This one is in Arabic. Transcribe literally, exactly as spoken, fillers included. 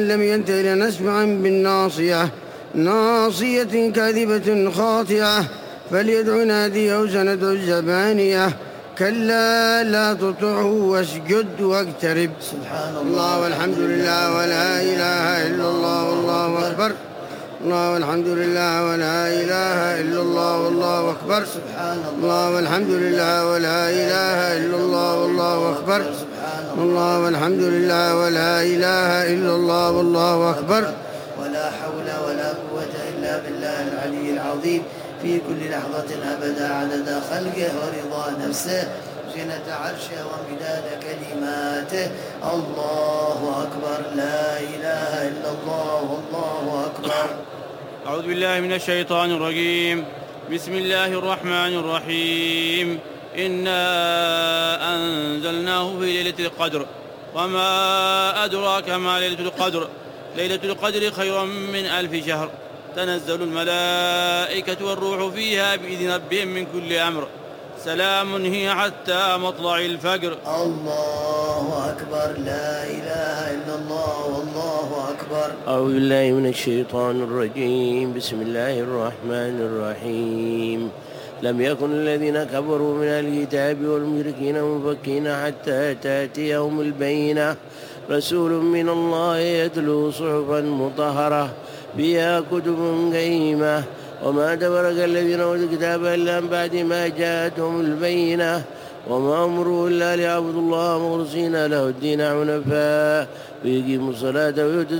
لم ينته لنسمعا بالناصية ناصية كاذبة خاطئة فليدع ناديه سندع الزبانية كلا لا تطعه واسجد واقترب. سبحان الله والحمد لله ولا إله إلا الله والله أكبر. الله والحمد لله ولا إله إلا الله والله أكبر. سبحان الله والحمد لله ولا إله إلا الله والله أكبر. الله والحمد لله ولا إله إلا الله والله أكبر. ولا حول ولا قوة إلا بالله العلي العظيم في كل لحظة أبدا عدد خلقه ورضا نفسه زينة عرشه ومداد كلماته. الله أكبر لا إله إلا الله والله أكبر. أعوذ بالله من الشيطان الرجيم. بسم الله الرحمن الرحيم. إنا أنزلناه في ليلة القدر وما أدراك ما ليلة القدر. ليلة القدر خير من ألف شهر. تنزل الملائكة والروح فيها بإذن ربهم من كل أمر. سلام هي حتى مطلع الفجر. الله أكبر لا إله إلا الله والله أكبر. أعوذ بالله من الشيطان الرجيم. بسم الله الرحمن الرحيم. لم يكن الذين كفروا من الكتاب والمشركين منفكين حتى تأتيهم البينة. رسول من الله يتلو صحفا مطهرة فيها كتب قيمة وما تفرق الذين أوتوا الكتاب إلا من بعد ما جاءتهم البينة وما أمروا إلا ليعبدوا الله مخلصين له الدين حنفاء ويقيموا الصلاة ويؤتوا